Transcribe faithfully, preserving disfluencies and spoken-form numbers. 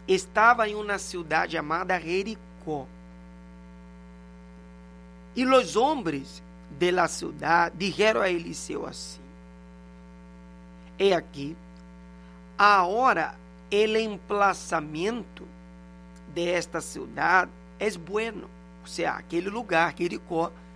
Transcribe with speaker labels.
Speaker 1: estava em uma cidade chamada Jericó. E os homens de la ciudad dijeron a Eliseu assim: he aqui, agora el emplazamiento de esta ciudad es bueno. O sea, aquele lugar, Jericó,